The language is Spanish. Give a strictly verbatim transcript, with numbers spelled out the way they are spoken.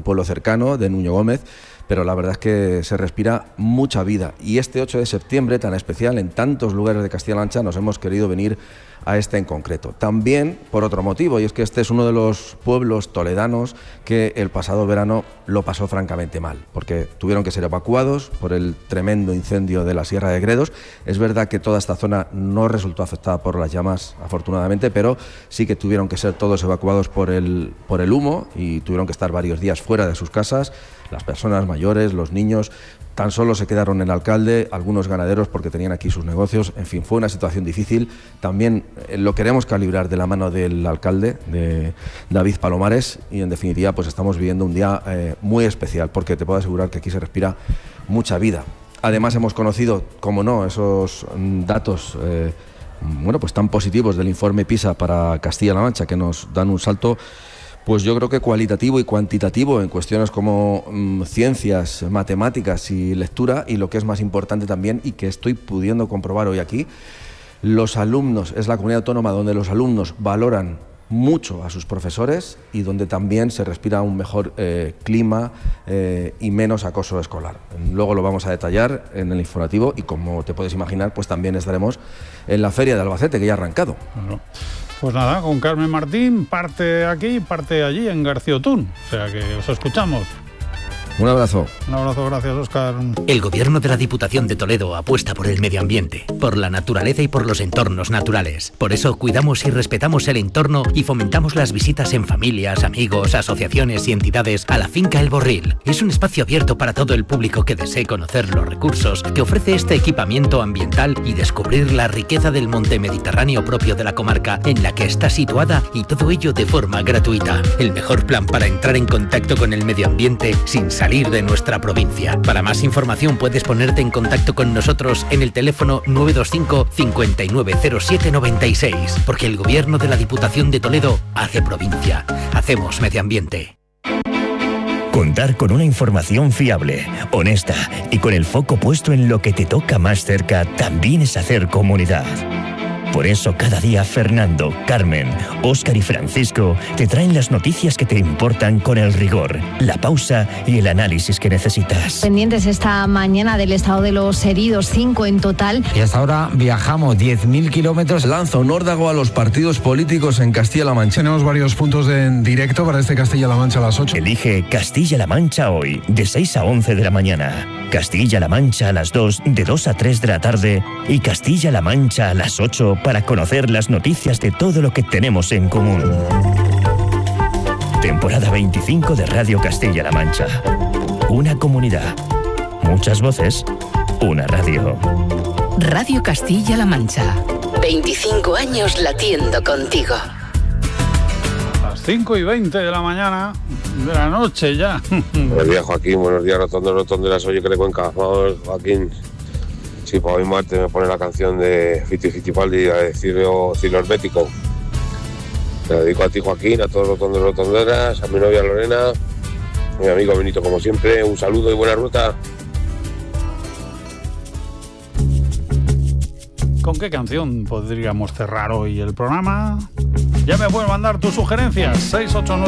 pueblo cercano de Nuño Gómez, pero la verdad es que se respira mucha vida. Y este ocho de septiembre, tan especial, en tantos lugares de Castilla-La Mancha, nos hemos querido venir a este en concreto. También por otro motivo, y es que este es uno de los pueblos toledanos que el pasado verano lo pasó francamente mal, porque tuvieron que ser evacuados por el tremendo incendio de la Sierra de Gredos. Es verdad que toda esta zona no resultó afectada por las llamas, afortunadamente, pero sí que tuvieron que ser todos evacuados por el, por el humo y tuvieron que estar varios días fuera de sus casas. Las personas mayores, los niños, tan solo se quedaron el alcalde, algunos ganaderos porque tenían aquí sus negocios. En fin, fue una situación difícil. También eh, lo queremos calibrar de la mano del alcalde, de David Palomares, y en definitiva pues estamos viviendo un día eh, muy especial, porque te puedo asegurar que aquí se respira mucha vida. Además hemos conocido, como no, esos mm, datos eh, bueno, pues tan positivos del informe PISA para Castilla-La Mancha, que nos dan un salto, pues yo creo que cualitativo y cuantitativo en cuestiones como mmm, ciencias, matemáticas y lectura, y lo que es más importante también, y que estoy pudiendo comprobar hoy aquí, los alumnos, es la comunidad autónoma donde los alumnos valoran mucho a sus profesores y donde también se respira un mejor eh, clima eh, y menos acoso escolar. Luego lo vamos a detallar en el informativo y, como te puedes imaginar, pues también estaremos en la Feria de Albacete, que ya ha arrancado. Bueno. Pues nada, con Carmen Martín, parte aquí, parte allí, en Garciotún. O sea que os escuchamos. Un abrazo. Un abrazo, gracias, Óscar. El Gobierno de la Diputación de Toledo apuesta por el medio ambiente, por la naturaleza y por los entornos naturales. Por eso cuidamos y respetamos el entorno y fomentamos las visitas en familias, amigos, asociaciones y entidades a la finca El Borril. Es un espacio abierto para todo el público que desee conocer los recursos que ofrece este equipamiento ambiental y descubrir la riqueza del monte mediterráneo propio de la comarca en la que está situada, y todo ello de forma gratuita. El mejor plan para entrar en contacto con el medio ambiente sin salir de nuestra provincia. Para más información puedes ponerte en contacto con nosotros en el teléfono nueve dos cinco, cinco nueve cero siete nueve seis, porque el Gobierno de la Diputación de Toledo hace provincia. Hacemos medio ambiente. Contar con una información fiable, honesta y con el foco puesto en lo que te toca más cerca también es hacer comunidad. Por eso cada día Fernando, Carmen, Óscar y Francisco te traen las noticias que te importan con el rigor, la pausa y el análisis que necesitas. Pendientes esta mañana del estado de los heridos, cinco en total. Y hasta ahora viajamos diez mil kilómetros. Lanza un órdago a los partidos políticos en Castilla-La Mancha. Tenemos varios puntos de, en directo para este Castilla-La Mancha a las ocho. Elige Castilla-La Mancha hoy, de seis a once de la mañana. Castilla-La Mancha a las dos, de dos a tres de la tarde. Y Castilla-La Mancha a las ocho para conocer las noticias de todo lo que tenemos en común. Temporada veinticinco de Radio Castilla-La Mancha. Una comunidad, muchas voces, una radio. Radio Castilla-La Mancha. veinticinco años latiendo contigo. Las cinco y veinte de la mañana de la noche ya. Buenos días, Joaquín. Buenos días, Rotondo, Rotonderas. Oye, que le Cuenca. Vamos, Joaquín. Sí, para hoy martes me pone la canción de Fiti Fitipaldi, a decirlo Hermético. Me dedico a ti, Joaquín, a todos los rotondos y rotonderas, a mi novia Lorena, a mi amigo Benito, como siempre. Un saludo y buena ruta. ¿Con qué canción podríamos cerrar hoy el programa? Ya me puedes mandar tus sugerencias. seis ocho nueve